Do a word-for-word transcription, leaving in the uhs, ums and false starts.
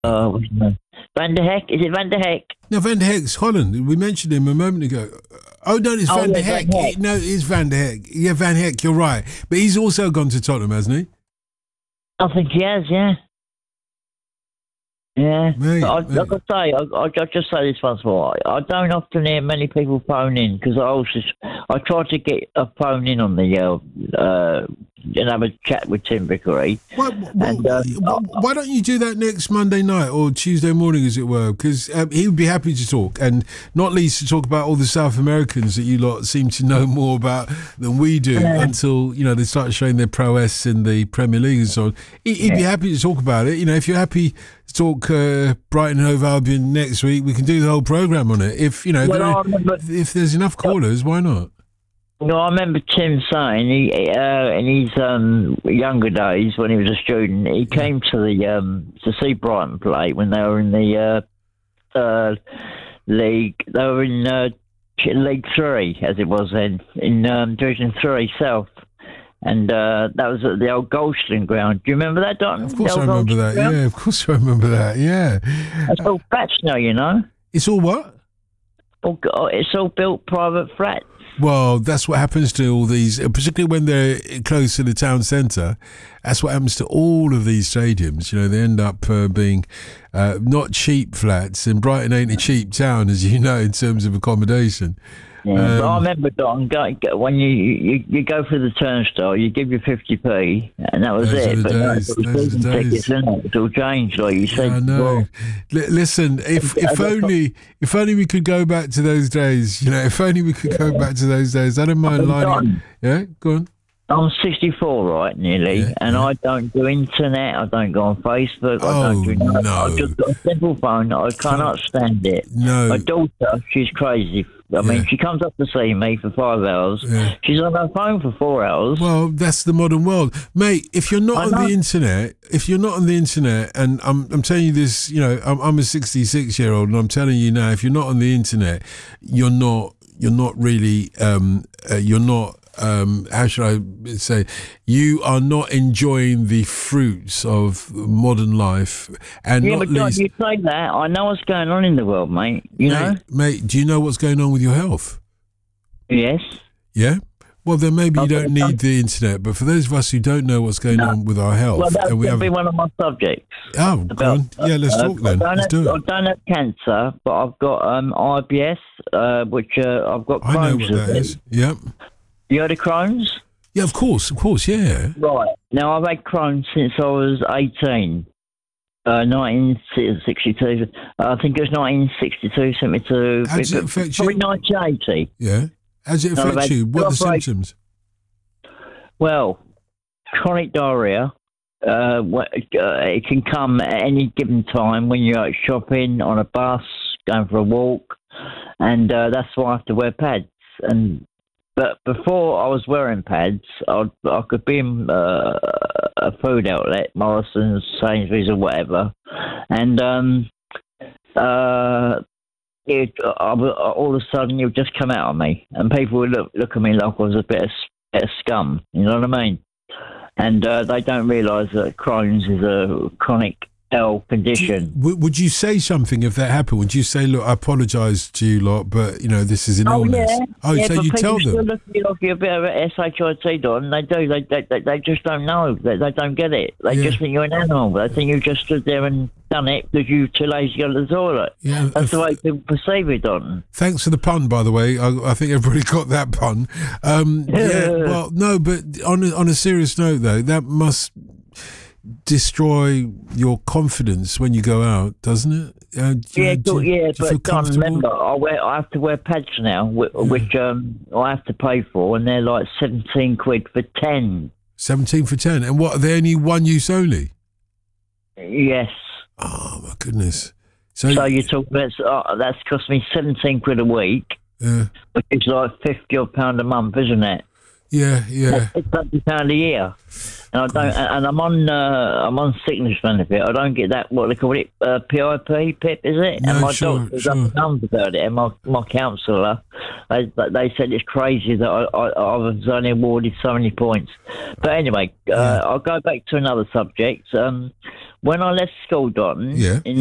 Uh, what's his name? Van der Heck? Is it Van der Heck? No, Van der Heck's Holland. We mentioned him a moment ago. Oh, no, it's Oh, Van yeah, der Heck. Van Heck. No, it's Van der Heck. Yeah, Van Heck, you're right. But he's also gone to Tottenham, hasn't he? I think he has, yeah. Yeah. Mate, I, mate. like I say, I, I, I just say this once more. I, I don't often hear many people phone in because I also I try to get a phone in on the uh, uh and have a chat with Tim Vickery. Why, why, And, um, why, why don't you do that next Monday night or Tuesday morning, as it were? Because um, he would be happy to talk, and not least to talk about all the South Americans that you lot seem to know more about than we do Yeah. until, you know, they start showing their prowess in the Premier League and so on. He, he'd be happy to talk about it. You know, if you're happy to talk uh, Brighton Hove Albion next week, we can do the whole programme on it. If, you know, Well, there- I remember- if there's enough callers, why not? No, I remember Tim saying he, uh, in his um, younger days when he was a student, he came to the um, to see Brighton play when they were in the uh, uh, league. They were in uh, League Three, as it was then, in um, Division Three South, and uh, that was at the old Goldstein ground. Do you remember that, Don? Of course The I old remember that. Goldstein ground? Yeah, of course I remember that. Yeah. It's all flats now, you know. It's all what? All, it's all built private flats. Well, that's what happens to all these, particularly when they're close to the town centre. That's what happens to all of these stadiums. You know, they end up uh, being uh, not cheap flats, and Brighton ain't a cheap town, as you know, in terms of accommodation. Yeah, but I Um, remember, Don, go, go, when you, you you go through the turnstile, you give your fifty p, and that was Those are it. the But no, days, it was those are the season days. tickets, isn't it? It's all changed, like you said. I know. Well, L- listen, if if only if only we could go back to those days. You know, if only we could go back to those days. I don't mind I'm lining. done. Yeah, go on. I'm sixty-four, right, nearly, Yeah, and yeah. I don't do internet. I don't go on Facebook. I Oh, don't do nothing. no. I've just got a simple phone. I cannot stand it. No. My daughter, she's crazy. I Yeah. mean, she comes up to see me for five hours. Yeah. She's on her phone for four hours. Well, that's the modern world, mate. If you're not I on know. the internet, if you're not on the internet, and I'm I'm telling you this, you know, I'm I'm a sixty-six year old, and I'm telling you now, if you're not on the internet, you're not you're not really um uh, you're not um how should I say, you are not enjoying the fruits of modern life, and yeah, not but Don, least, you say that. I know what's going on in the world, mate. You know? mate, mate. Do you know what's going on with your health? Yes. Yeah. Well, then maybe you Okay, don't need the internet, but for those of us who don't know what's going No. on with our health, Well, that's and we going to have be one of my subjects. Oh, go on. Yeah, let's Uh, talk then. I don't, Let's have, do I it. don't have cancer, but I've got um, I B S, uh, which uh, I've got I know Crohn's. what that disease. is. Yep. You heard of Crohn's? Yeah, of course, of course, yeah. Right. Now, I've had Crohn's since I was eighteen. Uh, nineteen sixty-two. I think it was nineteen sixty-two. Sent me to How does it affect probably you? nineteen eighty. Yeah. How does it No, I've affect had you? What are the two operations. symptoms? Well, chronic diarrhea. Uh, wh- uh, it can come at any given time when you're out shopping, on a bus, going for a walk, and uh, that's why I have to wear pads. And but before I was wearing pads, I'd, I could be in uh, a food outlet, Morrison's, Sainsbury's, or whatever, and um, uh, it I, would- all of a sudden it would just come out of me, and people would look look at me like I was a bit of, bit of scum. You know what I mean? And uh, they don't realise that Crohn's is a chronic ill condition. W- would you say something if that happened? Would you say, look, I apologise to you lot, but, you know, this is an Oh illness? yeah, Oh, yeah, so but you people tell still them? look at you like you're a bit of a S H I T, Don. They do. They, they, they, they just don't know. They, they don't get it. They Yeah. just think you're an animal. They think you just stood there and done it because you're too lazy to go to the toilet. Yeah, That's if- the way people perceive it, Don. Thanks for the pun, by the way. I, I think everybody got that pun. Um, yeah, well, no, but on a, on a serious note, though, that must destroy your confidence when you go out, doesn't it? Uh, do you- Yeah, do cool, you- yeah, do you feel but Don, comfortable? remember, I wear, I have to wear pads now, which, which um, I have to pay for, and they're like seventeen quid for ten. seventeen for ten. And what, are they only one use only? Yes. Oh, my goodness. So, So you're talking about uh, that's cost me seventeen quid a week, uh, which is like fifty odd pound a month, isn't it? yeah, yeah. It's twenty pound a year. and I don't, and I'm on, uh, I'm on sickness benefit. I don't get that. What they call it, uh, P I P, P I P, is it? No, and my sure, doctor's sure. understand about it, and my my counsellor, they they said it's crazy that I, I I was only awarded so many points. But anyway, uh, Yeah. I'll go back to another subject. Um, when I left school, Don, Yeah, in